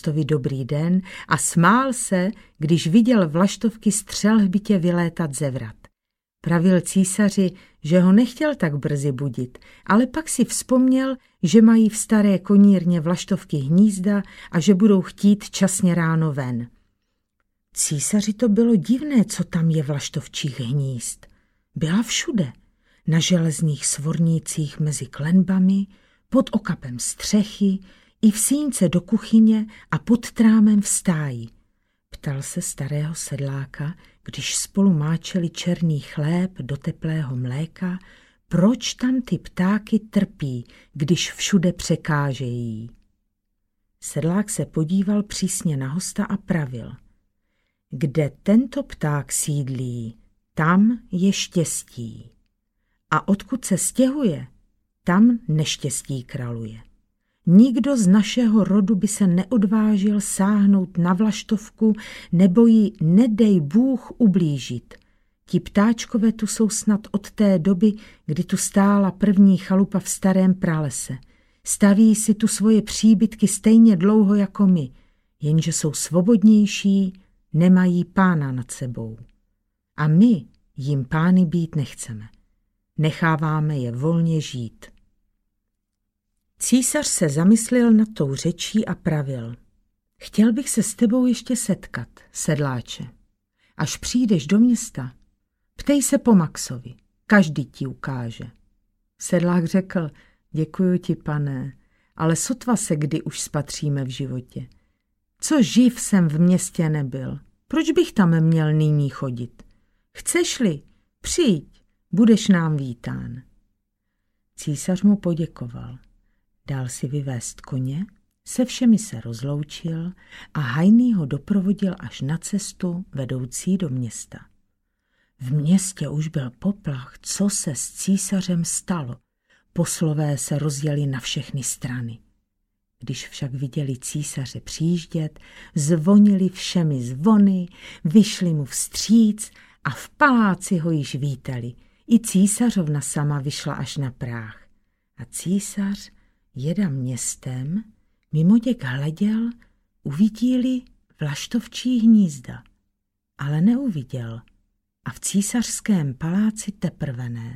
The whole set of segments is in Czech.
starostovi dobrý den a smál se, když viděl vlaštovky střelhbitě vylétat ze vrat. Pravil císaři, že ho nechtěl tak brzy budit, ale pak si vzpomněl, že mají v staré konírně vlaštovky hnízda a že budou chtít časně ráno ven. Císaři to bylo divné, co tam je vlaštovčích hnízd. Byla všude, na železných svornících mezi klenbami, pod okapem střechy, i v sínce do kuchyně a pod trámem v stáji. Ptal se starého sedláka, když spolu máčeli černý chléb do teplého mléka, proč tam ty ptáky trpí, když všude překážejí. Sedlák se podíval přísně na hosta a pravil. Kde tento pták sídlí, tam je štěstí. A odkud se stěhuje, tam neštěstí kraluje. Nikdo z našeho rodu by se neodvážil sáhnout na vlaštovku nebo jí nedej Bůh ublížit. Ti ptáčkové tu jsou snad od té doby, kdy tu stála první chalupa v starém pralese. Staví si tu svoje příbytky stejně dlouho jako my, jenže jsou svobodnější, nemají pána nad sebou. A my jim pány být nechceme. Necháváme je volně žít. Císař se zamyslel nad tou řečí a pravil. Chtěl bych se s tebou ještě setkat, sedláče. Až přijdeš do města, ptej se po Maxovi, každý ti ukáže. Sedlák řekl, děkuju ti, pane, ale sotva se kdy už spatříme v životě. Co živ jsem v městě nebyl, proč bych tam měl nyní chodit? Chceš-li, přijď, budeš nám vítán. Císař mu poděkoval. Dal si vyvést koně, se všemi se rozloučil a hajný ho doprovodil až na cestu vedoucí do města. V městě už byl poplach, co se s císařem stalo. Poslové se rozjeli na všechny strany. Když však viděli císaře přijíždět, zvonili všemi zvony, vyšli mu vstříc a v paláci ho již vítali. I císařovna sama vyšla až na práh. A císař jeda městem, mimoděk hleděl, uvidíli vlaštovčí hnízda, ale neuviděl a v císařském paláci teprve ne.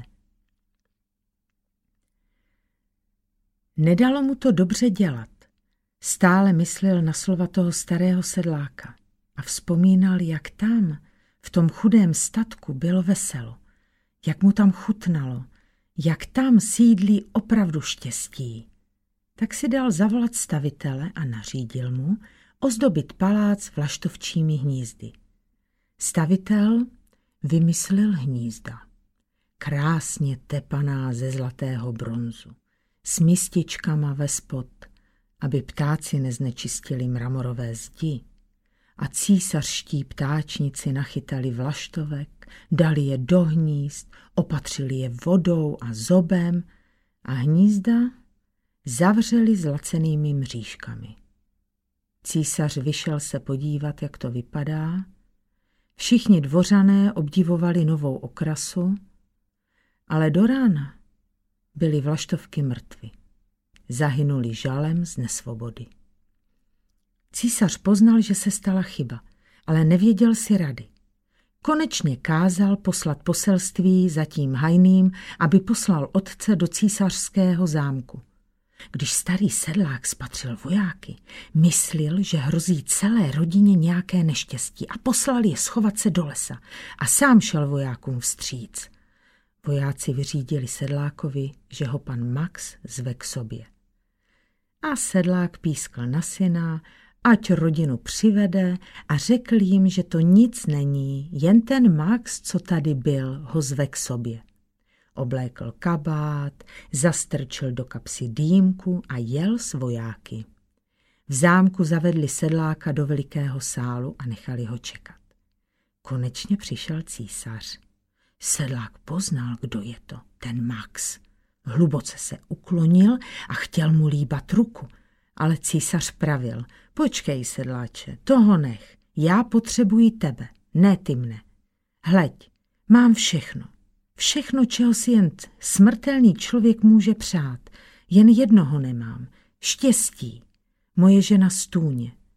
Nedalo mu to dobře dělat. Stále myslel na slova toho starého sedláka a vzpomínal, jak tam, v tom chudém statku, bylo veselo, jak mu tam chutnalo, jak tam sídlí opravdu štěstí. Tak si dal zavolat stavitele a nařídil mu ozdobit palác vlaštovčími hnízdy. Stavitel vymyslel hnízda, krásně tepaná ze zlatého bronzu, s mističkama vespod, aby ptáci neznečistili mramorové zdi. A císařští ptáčníci nachytali vlaštovek, dali je do hnízd, opatřili je vodou a zobem a hnízda zavřeli zlacenými mřížkami. Císař vyšel se podívat, jak to vypadá. Všichni dvořané obdivovali novou okrasu, ale do rána byly vlaštovky mrtvy. Zahynuli žalem z nesvobody. Císař poznal, že se stala chyba, ale nevěděl si rady. Konečně kázal poslat poselství za tím hajným, aby poslal otce do císařského zámku. Když starý sedlák spatřil vojáky, myslel, že hrozí celé rodině nějaké neštěstí a poslal je schovat se do lesa a sám šel vojákům vstříc. Vojáci vyřídili sedlákovi, že ho pan Max zve k sobě. A sedlák pískl na syna, ať rodinu přivede a řekl jim, že to nic není, jen ten Max, co tady byl, ho zve k sobě. Oblékl kabát, zastrčil do kapsy dýmku a jel s vojáky. V zámku zavedli sedláka do velikého sálu a nechali ho čekat. Konečně přišel císař. Sedlák poznal, kdo je to, ten Max. Hluboce se uklonil a chtěl mu líbat ruku, ale císař pravil, počkej, sedláče, toho nech, já potřebuji tebe, ne ty mne. Hleď, mám všechno, čeho si jen smrtelný člověk může přát, jen jednoho nemám, štěstí, moje žena stůně.